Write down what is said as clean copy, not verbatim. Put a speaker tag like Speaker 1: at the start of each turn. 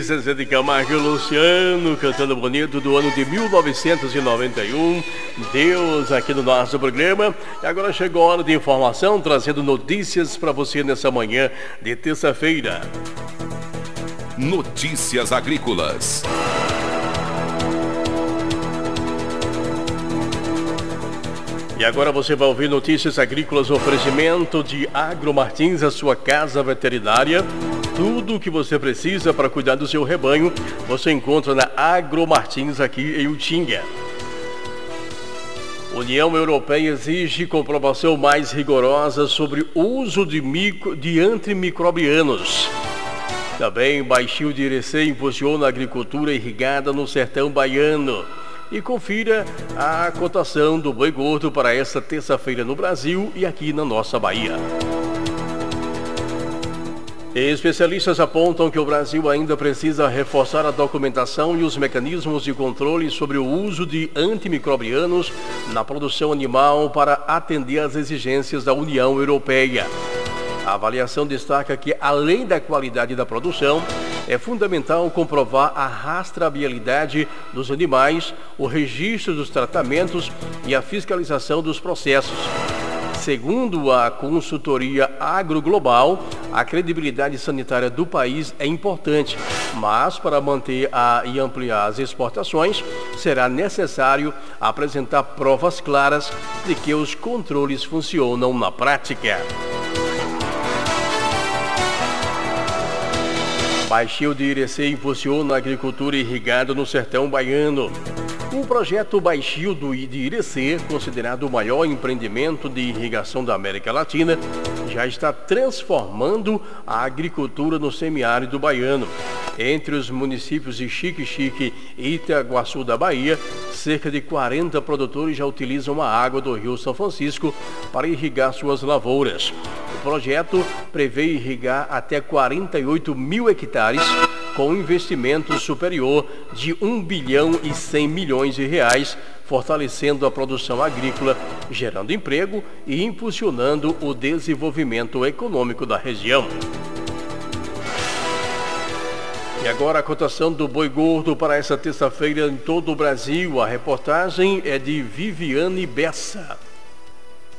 Speaker 1: Zezé de Camargo e Luciano cantando bonito do ano de 1991. Deus aqui no nosso programa. E agora chegou a hora de informação, trazendo notícias para você nessa manhã de terça-feira.
Speaker 2: Notícias agrícolas.
Speaker 1: E agora você vai ouvir notícias agrícolas, oferecimento de Agromartins, a sua casa veterinária. Tudo o que você precisa para cuidar do seu rebanho, você encontra na Agromartins aqui em Utinga. União Europeia exige comprovação mais rigorosa sobre o uso de antimicrobianos. Também Baixio de Irecê impulsiona a agricultura irrigada no sertão baiano. E confira a cotação do boi gordo para esta terça-feira no Brasil e aqui na nossa Bahia. Especialistas apontam que o Brasil ainda precisa reforçar a documentação e os mecanismos de controle sobre o uso de antimicrobianos na produção animal para atender às exigências da União Europeia. A avaliação destaca que, além da qualidade da produção, é fundamental comprovar a rastreabilidade dos animais, o registro dos tratamentos e a fiscalização dos processos. Segundo a consultoria AgroGlobal, a credibilidade sanitária do país é importante, mas para manter e ampliar as exportações, será necessário apresentar provas claras de que os controles funcionam na prática. Baixio de Irecê impulsiona a agricultura irrigada no sertão baiano. O projeto Baixio de Irecê, considerado o maior empreendimento de irrigação da América Latina, já está transformando a agricultura no semiárido baiano. Entre os municípios de Xique-Xique e Itaguaçu da Bahia, cerca de 40 produtores já utilizam a água do Rio São Francisco para irrigar suas lavouras. O projeto prevê irrigar até 48 mil hectares, com um investimento superior de 1 bilhão e 100 milhões de reais, fortalecendo a produção agrícola, gerando emprego e impulsionando o desenvolvimento econômico da região. E agora a cotação do boi gordo para essa terça-feira em todo o Brasil. A reportagem é de Viviane Bessa.